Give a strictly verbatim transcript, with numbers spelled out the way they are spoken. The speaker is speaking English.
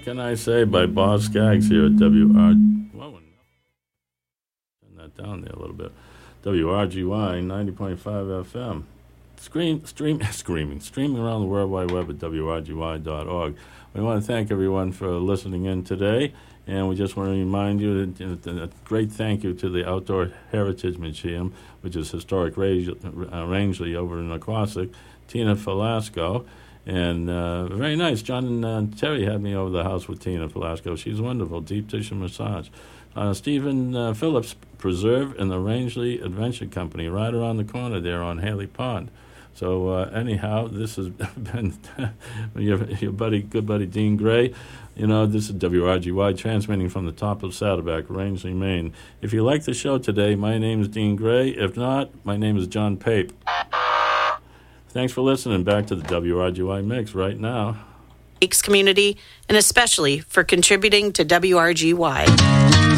Can I Say by Boz Scaggs here at W R. Whoa, turn that down there a little bit. W R G Y ninety point five F M. Scream, stream, screaming, streaming around the World Wide Web at W R G Y dot org. We want to thank everyone for listening in today, and we just want to remind you that, that a great thank you to the Outdoor Heritage Museum, which is historic Range, uh, Rangeley over in Aquasic, Tina Falasco. And uh, very nice. John and uh, Terry had me over the house with Tina Falasco. She's wonderful, deep tissue massage. Uh, Stephen uh, Phillips Preserve and the Rangeley Adventure Company, right around the corner there on Haley Pond. So uh, anyhow, this has been your, your buddy, good buddy Dean Gray. You know, this is W R G Y transmitting from the top of Saddleback, Rangeley, Maine. If you like the show today, my name is Dean Gray. If not, my name is John Pape. Thanks for listening. Back to the W R G Y Mix right now. Community, and especially for contributing to W R G Y.